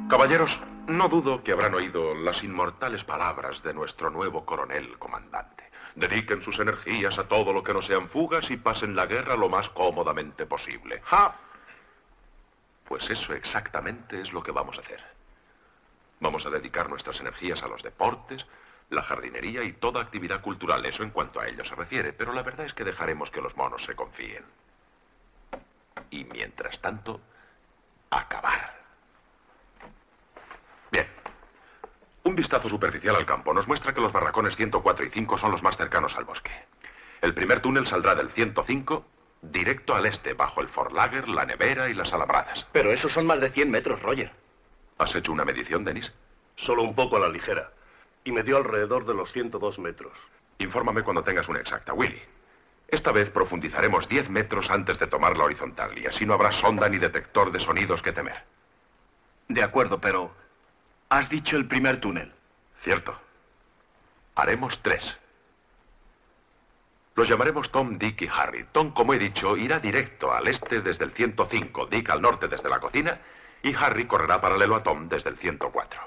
Caballeros, no dudo que habrán oído las inmortales palabras de nuestro nuevo coronel comandante. Dediquen sus energías a todo lo que no sean fugas y pasen la guerra lo más cómodamente posible. ¡Ja! Pues eso exactamente es lo que vamos a hacer. Vamos a dedicar nuestras energías a los deportes, la jardinería y toda actividad cultural, eso en cuanto a ello se refiere, pero la verdad es que dejaremos que los monos se confíen. Y mientras tanto, acabar. Bien. Un vistazo superficial al campo nos muestra que los barracones 104 y 5 son los más cercanos al bosque. El primer túnel saldrá del 105 directo al este, bajo el Fort Lager, la nevera y las alambradas. Pero esos son más de 100 metros, Roger. ¿Has hecho una medición, Dennis? Solo un poco a la ligera. Y me dio alrededor de los 102 metros. Infórmame cuando tengas una exacta, Willy. Esta vez profundizaremos 10 metros antes de tomar la horizontal, y así no habrá sonda ni detector de sonidos que temer. De acuerdo, pero has dicho el primer túnel. Cierto. Haremos 3. Los llamaremos Tom, Dick y Harry. Tom, como he dicho, irá directo al este desde el 105, Dick al norte desde la cocina, y Harry correrá paralelo a Tom desde el 104.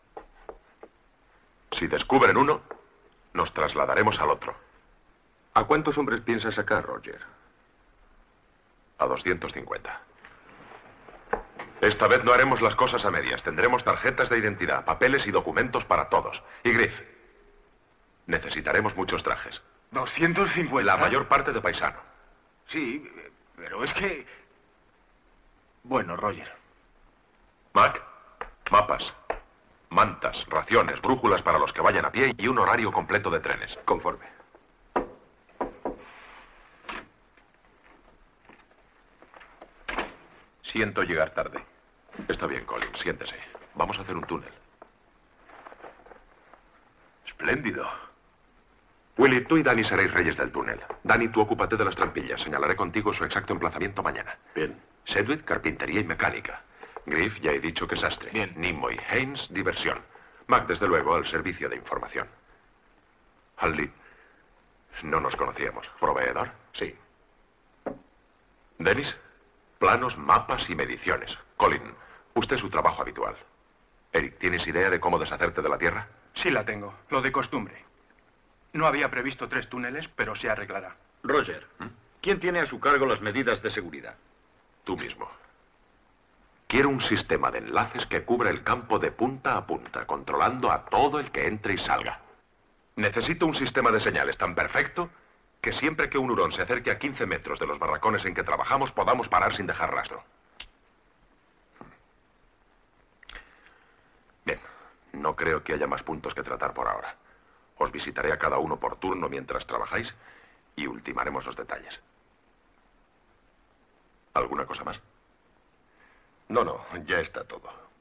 Si descubren uno, nos trasladaremos al otro. ¿A cuántos hombres piensas sacar, Roger? A 250. Esta vez no haremos las cosas a medias. Tendremos tarjetas de identidad, papeles y documentos para todos. Y Griff, necesitaremos muchos trajes. 250. La mayor parte de paisano. Sí, pero es que... Bueno, Roger. Mac, mapas, mantas, raciones, brújulas para los que vayan a pie y un horario completo de trenes. Conforme. Siento llegar tarde. Está bien, Colin, siéntese. Vamos a hacer un túnel. Espléndido. Willy, tú y Danny seréis reyes del túnel. Danny, tú ocúpate de las trampillas. Señalaré contigo su exacto emplazamiento mañana. Bien. Sedgwick, carpintería y mecánica. Griff, ya he dicho que sastre. Bien. Nimoy, Haynes, diversión. Mac, desde luego, al servicio de información. Hadley, no nos conocíamos. ¿Proveedor? Sí. Dennis, planos, mapas y mediciones. Colin, usted es su trabajo habitual. Eric, ¿tienes idea de cómo deshacerte de la Tierra? Sí la tengo, lo de costumbre. No había previsto 3 túneles, pero se arreglará. Roger, ¿quién tiene a su cargo las medidas de seguridad? Tú mismo. Quiero un sistema de enlaces que cubra el campo de punta a punta, controlando a todo el que entre y salga. Necesito un sistema de señales tan perfecto que siempre que un hurón se acerque a 15 metros de los barracones en que trabajamos, podamos parar sin dejar rastro. Bien, no creo que haya más puntos que tratar por ahora. Os visitaré a cada uno por turno mientras trabajáis y ultimaremos los detalles. ¿Alguna cosa más? No, ya está todo.